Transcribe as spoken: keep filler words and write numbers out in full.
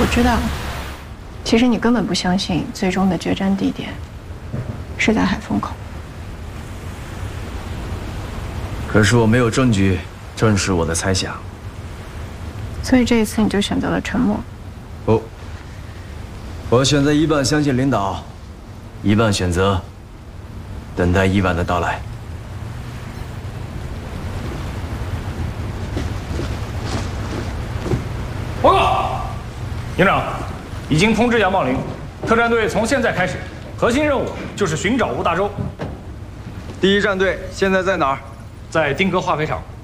我知道，其实你根本不相信最终的决战地点是在海风口。 可是我没有证据证实我的猜想， 所以这一次你就选择了沉默。 不，我选择一半相信领导，一半选择等待伊万的到来。 报告，营长，已经通知杨茂林，特战队从现在开始，核心任务就是寻找吴大洲。 第一战队现在在哪儿？ 在丁格化肥厂。